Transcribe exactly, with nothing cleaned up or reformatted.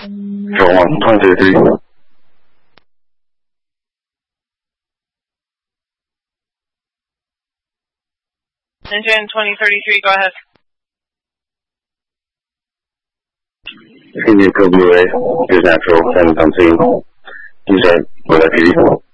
Joe one, twenty thirty-three. Engine twenty thirty-three, go ahead. Senior Code Blue A, here's natural, send on scene. You said, what up, P D?